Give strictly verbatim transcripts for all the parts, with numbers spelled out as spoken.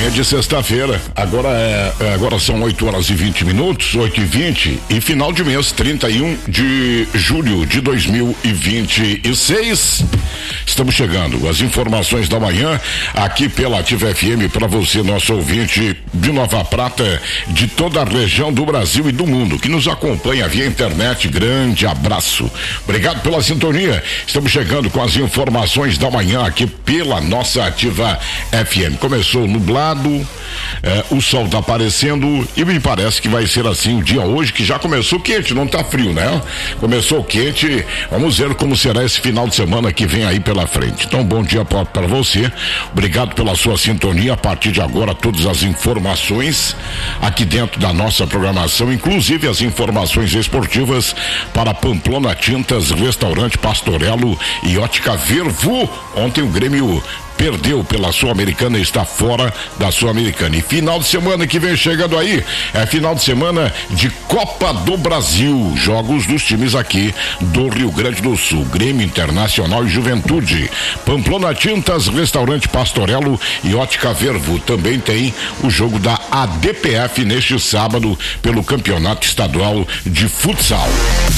Manhã de sexta-feira, agora é, agora são oito horas e vinte minutos, oito e vinte, e final de mês, trinta e um de julho de dois mil e vinte e seis. Estamos chegando, as informações da manhã aqui pela Ativa F M para você, nosso ouvinte de Nova Prata, de toda a região do Brasil e do mundo, que nos acompanha via internet. Grande abraço, obrigado pela sintonia. Estamos chegando com as informações da manhã aqui pela nossa Ativa F M. Começou nublado, eh, o sol está aparecendo e me parece que vai ser assim o dia hoje, que já começou quente, não tá frio, né? Começou quente, vamos ver como será esse final de semana que vem aí pela frente. Então, bom dia para você, obrigado pela sua sintonia. A partir de agora, todas as informações aqui dentro da nossa programação, inclusive as informações esportivas para Pamplona Tintas, Restaurante Pastorello e Ótica Vervu. Ontem o Grêmio perdeu pela Sul-Americana, está fora da Sul-Americana. E final de semana que vem chegando aí, é final de semana de Copa do Brasil, jogos dos times aqui do Rio Grande do Sul, Grêmio, Internacional e Juventude. Pamplona Tintas, Restaurante Pastorello e Ótica Vervu. Também tem o jogo da A D P F neste sábado pelo Campeonato Estadual de Futsal.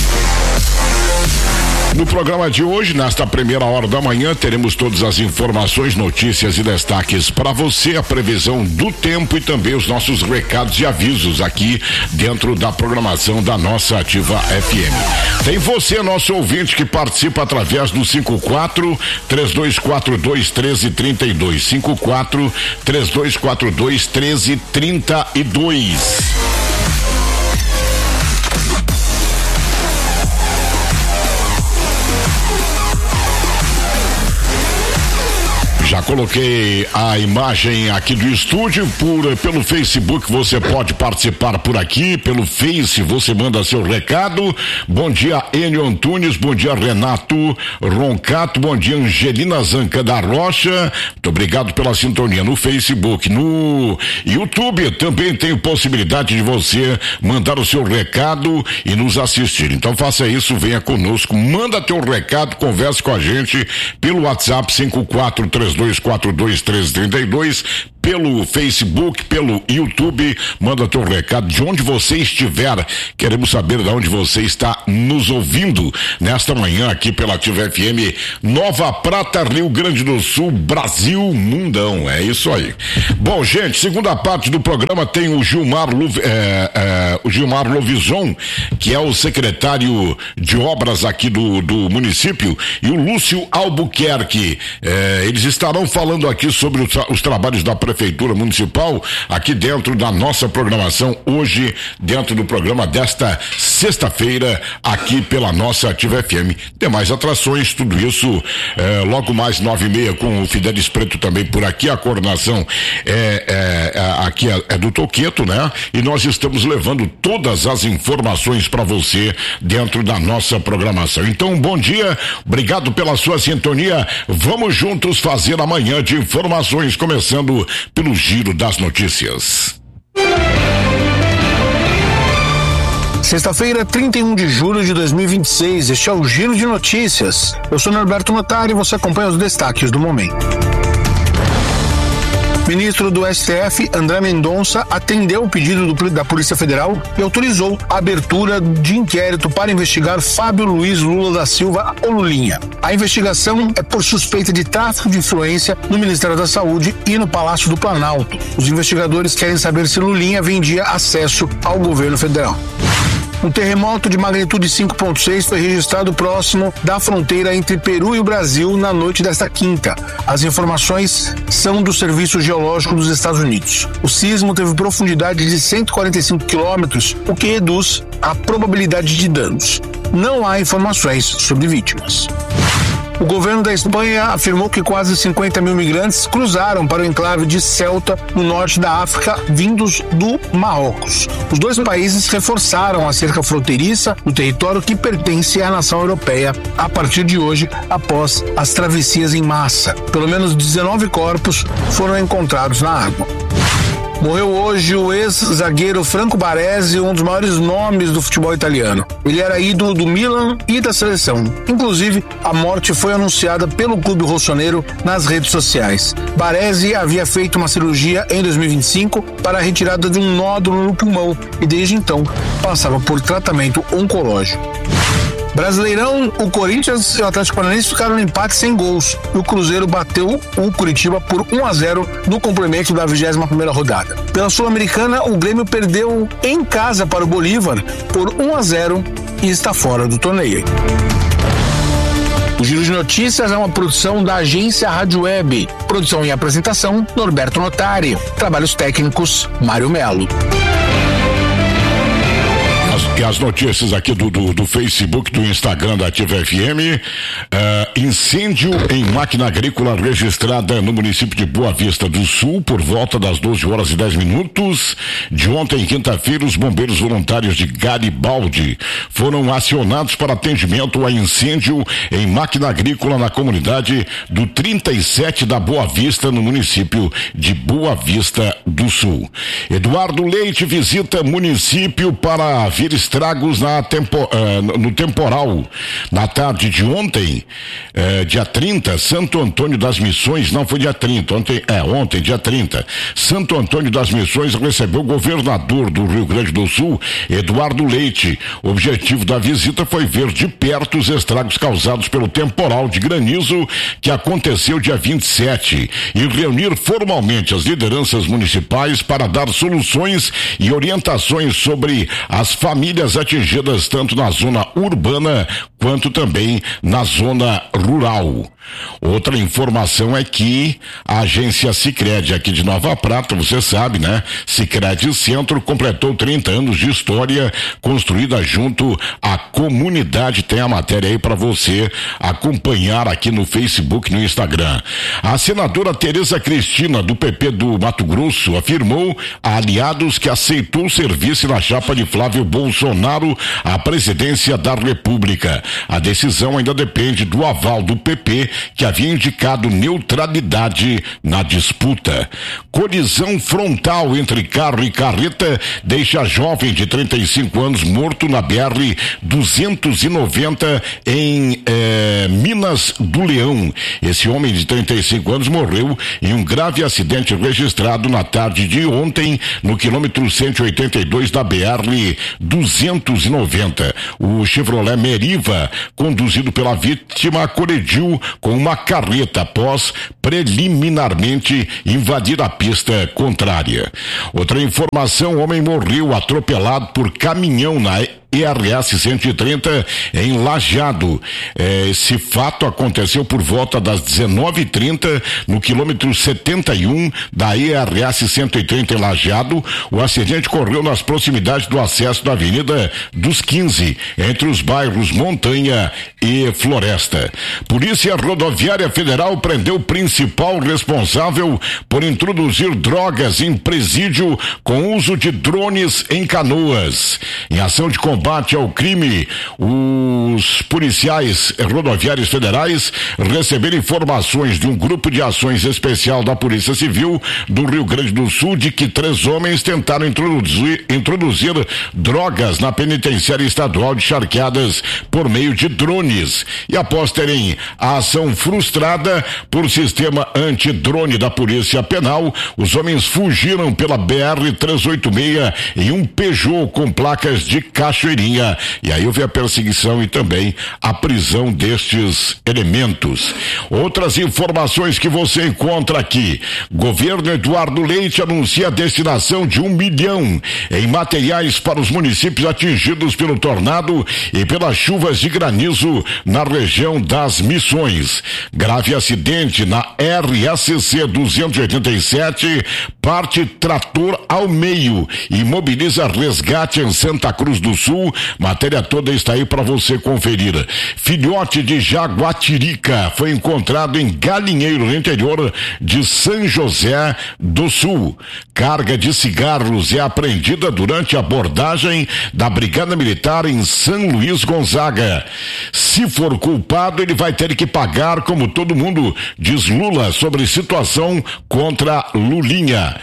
No programa de hoje, nesta primeira hora da manhã, teremos todas as informações, notícias e destaques para você, a previsão do tempo e também os nossos recados e avisos aqui dentro da programação da nossa Ativa F M. Tem você, nosso ouvinte, que participa através do cinco quatro, três dois quatro dois, um três três dois, cinco quatro, três dois quatro dois, um três três dois. Já coloquei a imagem aqui do estúdio por, pelo Facebook, você pode participar por aqui, pelo Face, você manda seu recado. Bom dia, Enio Antunes, bom dia, Renato Roncato, bom dia, Angelina Zanca da Rocha, muito obrigado pela sintonia no Facebook. No YouTube também tem possibilidade de você mandar o seu recado e nos assistir, então faça isso, venha conosco, manda teu recado, converse com a gente pelo WhatsApp cinco quatro três dois quatro dois, três três dois, pelo Facebook, pelo YouTube, manda teu recado de onde você estiver. Queremos saber de onde você está nos ouvindo nesta manhã aqui pela Ativa F M, Nova Prata, Rio Grande do Sul, Brasil, mundão, é isso aí. Bom, gente, segunda parte do programa tem o Gilmar Lu, é, é, o Gilmar Lovison, que é o secretário de obras aqui do, do município, e o Lúcio Albuquerque. É, eles estarão falando aqui sobre os, os trabalhos da Prefeitura Municipal aqui dentro da nossa programação hoje, dentro do programa desta sexta-feira aqui pela nossa Ativa F M. Tem mais atrações, tudo isso é, logo mais nove e meia com o Fidelis Preto também por aqui. A coordenação é, é, é aqui é, é do Toqueto, né? E nós estamos levando todas as informações para você dentro da nossa programação. Então, bom dia, obrigado pela sua sintonia. Vamos juntos fazer amanhã de informações, começando pelo Giro das Notícias. Sexta-feira, trinta e um de julho de dois mil e vinte e seis, este é o Giro de Notícias. Eu sou Norberto Notari e você acompanha os destaques do momento. Ministro do S T F, André Mendonça, atendeu o pedido do, da Polícia Federal e autorizou a abertura de inquérito para investigar Fábio Luiz Lula da Silva, ou Lulinha. A investigação é por suspeita de tráfico de influência no Ministério da Saúde e no Palácio do Planalto. Os investigadores querem saber se Lulinha vendia acesso ao governo federal. Um terremoto de magnitude cinco ponto seis foi registrado próximo da fronteira entre Peru e o Brasil na noite desta quinta. As informações são do Serviço Geológico dos Estados Unidos. O sismo teve profundidade de cento e quarenta e cinco quilômetros, o que reduz a probabilidade de danos. Não há informações sobre vítimas. O governo da Espanha afirmou que quase cinquenta mil migrantes cruzaram para o enclave de Ceuta, no norte da África, vindos do Marrocos. Os dois países reforçaram a cerca fronteiriça no território que pertence à nação europeia a partir de hoje, após as travessias em massa. Pelo menos dezenove corpos foram encontrados na água. Morreu hoje o ex-zagueiro Franco Baresi, um dos maiores nomes do futebol italiano. Ele era ídolo do Milan e da seleção. Inclusive, a morte foi anunciada pelo clube rossoneiro nas redes sociais. Baresi havia feito uma cirurgia em dois mil e vinte e cinco para a retirada de um nódulo no pulmão e desde então passava por tratamento oncológico. Brasileirão, o Corinthians e o Atlético Paranaense ficaram no empate sem gols e o Cruzeiro bateu o Curitiba por um a zero no complemento da vigésima primeira rodada. Pela Sul-Americana, o Grêmio perdeu em casa para o Bolívar por um a zero e está fora do torneio. O Giro de Notícias é uma produção da agência Rádio Web. Produção e apresentação, Norberto Notari. Trabalhos técnicos, Mário Melo. E as notícias aqui do, do, do Facebook, do Instagram da Ativa F M. Uh, incêndio em máquina agrícola registrada no município de Boa Vista do Sul por volta das doze horas e dez minutos. De ontem, quinta-feira, os bombeiros voluntários de Garibaldi foram acionados para atendimento a incêndio em máquina agrícola na comunidade do trinta e sete da Boa Vista, no município de Boa Vista do Sul. Eduardo Leite visita município para ver estragos na tempo, uh, no temporal. Na tarde de ontem, uh, dia trinta, Santo Antônio das Missões, não foi dia trinta, ontem, é, ontem, dia trinta, Santo Antônio das Missões recebeu o governador do Rio Grande do Sul, Eduardo Leite. O objetivo da visita foi ver de perto os estragos causados pelo temporal de granizo que aconteceu dia vinte e sete e reunir formalmente as lideranças municipais para dar soluções e orientações sobre as famílias atingidas tanto na zona urbana quanto também na zona rural. Outra informação é que a agência Sicredi aqui de Nova Prata, você sabe, né? Sicredi Centro completou trinta anos de história construída junto à comunidade. Tem a matéria aí para você acompanhar aqui no Facebook e no Instagram. A senadora Tereza Cristina, do P P do Mato Grosso, afirmou a aliados que aceitou serviço na chapa de Flávio Bolsonaro à presidência da República. A decisão ainda depende do aval do P P, que havia indicado neutralidade na disputa. Colisão frontal entre carro e carreta deixa jovem de trinta e cinco anos morto na B R duzentos e noventa em eh, Minas do Leão. Esse homem de trinta e cinco anos morreu em um grave acidente registrado na tarde de ontem no quilômetro cento e oitenta e dois da B R duzentos e noventa. O Chevrolet Meriva, conduzido pela vítima, colidiu com uma carreta após preliminarmente invadir a pista contrária. Outra informação: o homem morreu atropelado por caminhão na E R S cento e trinta em Lajeado. Esse fato aconteceu por volta das dezenove e trinta no quilômetro setenta e um da E R S cento e trinta em Lajeado. O acidente ocorreu nas proximidades do acesso da Avenida dos quinze, entre os bairros Montanha e Floresta. Polícia Rodoviária Federal prendeu o principal responsável por introduzir drogas em presídio com uso de drones em Canoas. Em ação de combate combate ao crime, os policiais rodoviários federais receberam informações de um grupo de ações especial da Polícia Civil do Rio Grande do Sul de que três homens tentaram introduzir, introduzir drogas na penitenciária estadual de Charqueadas por meio de drones. E após terem a ação frustrada por sistema antidrone da Polícia Penal, os homens fugiram pela B R trezentos e oitenta e seis em um Peugeot com placas de Cachoeirinha. E aí houve a perseguição e também a prisão destes elementos. Outras informações que você encontra aqui: governo Eduardo Leite anuncia a destinação de um milhão em materiais para os municípios atingidos pelo tornado e pelas chuvas de granizo na região das Missões. Grave acidente na R S C duzentos e oitenta e sete, parte trator ao meio e mobiliza resgate em Santa Cruz do Sul. Matéria toda está aí para você conferir. Filhote de jaguatirica foi encontrado em galinheiro no interior de São José do Sul. Carga de cigarros é apreendida durante a abordagem da Brigada Militar em São Luís Gonzaga. Se for culpado, ele vai ter que pagar, como todo mundo, diz Lula sobre situação contra Lulinha.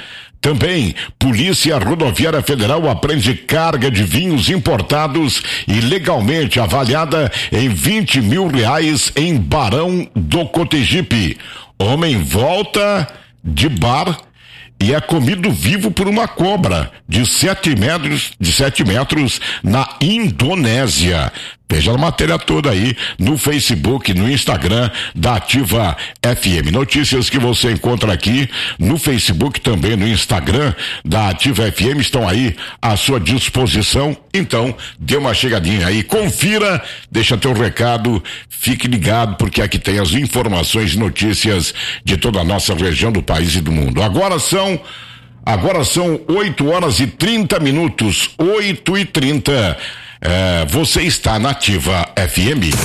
Também, Polícia Rodoviária Federal apreende carga de vinhos importados ilegalmente avaliada em vinte mil reais em Barão do Cotegipe. Homem volta de bar e é comido vivo por uma cobra de sete metros, de sete metros na Indonésia. Veja a matéria toda aí no Facebook, no Instagram da Ativa F M. Notícias que você encontra aqui no Facebook, também no Instagram da Ativa F M, estão aí à sua disposição. Então, dê uma chegadinha aí, confira, deixa teu recado, fique ligado, porque aqui tem as informações e notícias de toda a nossa região do país e do mundo. Agora são Agora são oito horas e trinta minutos, oito e trinta. É, você está na Ativa F M.